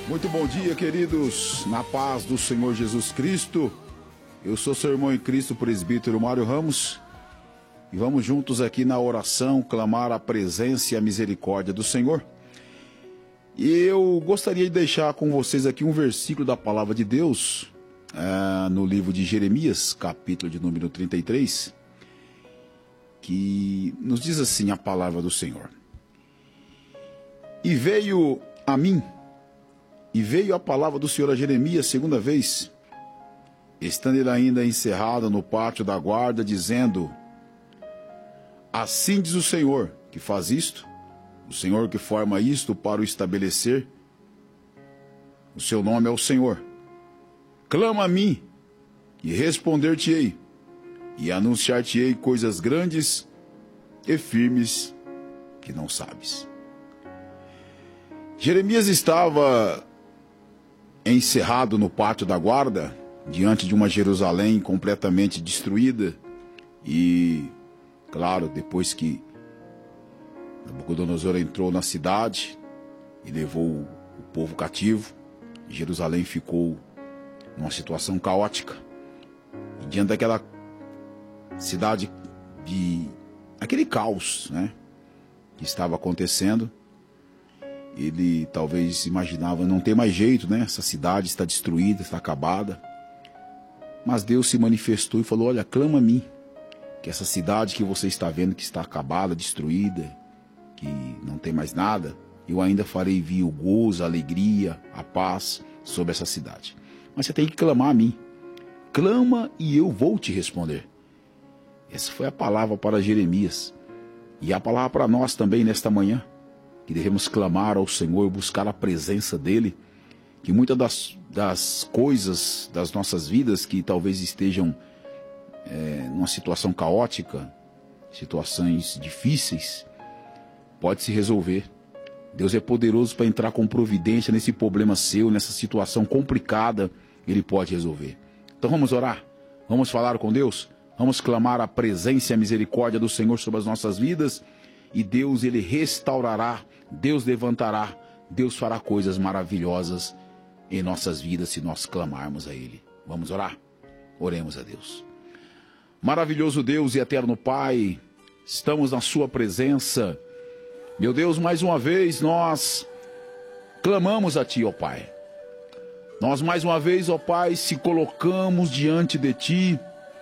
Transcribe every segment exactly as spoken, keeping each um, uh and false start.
Muito bom dia, queridos, na paz do Senhor Jesus Cristo. Eu sou seu irmão em Cristo, presbítero Mário Ramos, e vamos juntos aqui na oração clamar a presença e a misericórdia do Senhor. E eu gostaria de deixar com vocês aqui um versículo da palavra de Deus, é, no livro de Jeremias, capítulo de número trinta e três, que nos diz assim a palavra do Senhor. E veio a mim, e veio a palavra do Senhor a Jeremias segunda vez, estando ele ainda encerrado no pátio da guarda, dizendo: assim diz o Senhor que faz isto, o Senhor que forma isto para o estabelecer. O seu nome é o Senhor. Clama a mim, e responder-te-ei, e anunciar-te-ei coisas grandes e firmes que não sabes. Jeremias estava encerrado no pátio da guarda, diante de uma Jerusalém completamente destruída. E, claro, depois que Nabucodonosor entrou na cidade e levou o povo cativo, Jerusalém ficou numa situação caótica. E diante daquela cidade, de aquele caos, né, que estava acontecendo, ele talvez imaginava: não tem mais jeito, né? Essa cidade está destruída, está acabada. Mas Deus se manifestou e falou: olha, clama a mim, que essa cidade que você está vendo que está acabada, destruída, que não tem mais nada, eu ainda farei vir o gozo, a alegria, a paz sobre essa cidade. Mas você tem que clamar a mim. Clama e eu vou te responder. Essa foi a palavra para Jeremias. E a palavra para nós também nesta manhã, que devemos clamar ao Senhor, buscar a presença dEle, que muitas das, das coisas das nossas vidas que talvez estejam é, numa situação caótica, situações difíceis, pode se resolver. Deus é poderoso para entrar com providência nesse problema seu, nessa situação complicada, Ele pode resolver. Então vamos orar, vamos falar com Deus, vamos clamar a presença e a misericórdia do Senhor sobre as nossas vidas, e Deus, Ele restaurará, Deus levantará, Deus fará coisas maravilhosas em nossas vidas se nós clamarmos a Ele. Vamos orar? Oremos a Deus. Maravilhoso Deus e eterno Pai, estamos na Sua presença. Meu Deus, mais uma vez nós clamamos a Ti, ó Pai. Nós mais uma vez, ó Pai, se colocamos diante de Ti,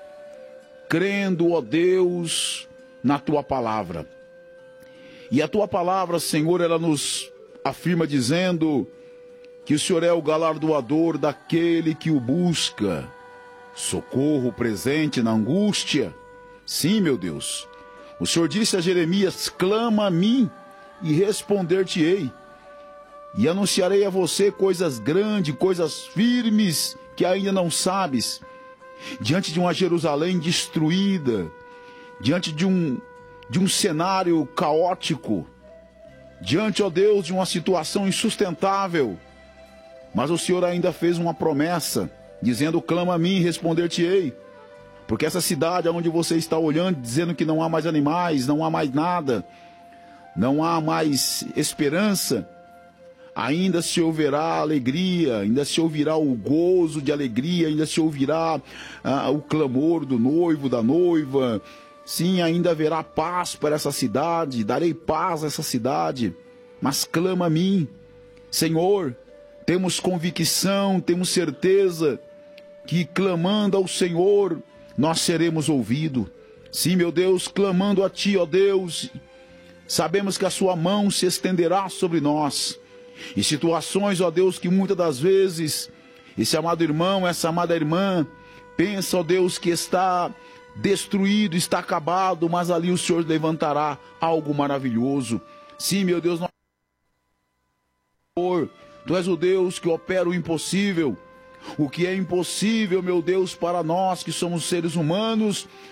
crendo, ó Deus, na Tua palavra. E a Tua palavra, Senhor, ela nos afirma dizendo que o Senhor é o galardoador daquele que o busca, socorro presente na angústia. Sim, meu Deus, o Senhor disse a Jeremias: clama a mim e responder-te-ei, e anunciarei a você coisas grandes, coisas firmes que ainda não sabes. Diante de uma Jerusalém destruída, diante de um de um cenário caótico, diante, ó Deus, de uma situação insustentável, mas o Senhor ainda fez uma promessa, dizendo: clama a mim e responder-te-ei. Porque essa cidade onde você está olhando, dizendo que não há mais animais, não há mais nada, não há mais esperança, ainda se ouvirá alegria, ainda se ouvirá o gozo de alegria, ainda se ouvirá ah, o clamor do noivo, da noiva. Sim, ainda haverá paz para essa cidade, darei paz a essa cidade, mas clama a mim. Senhor, temos convicção, temos certeza que clamando ao Senhor, nós seremos ouvidos. Sim, meu Deus, clamando a Ti, ó Deus, sabemos que a Sua mão se estenderá sobre nós. E situações, ó Deus, que muitas das vezes esse amado irmão, essa amada irmã, pensa, ó Deus, que está destruído, está acabado, mas ali o Senhor levantará algo maravilhoso. Sim, meu Deus, nós... Tu és o Deus que opera o impossível. O que é impossível, meu Deus, para nós que somos seres humanos,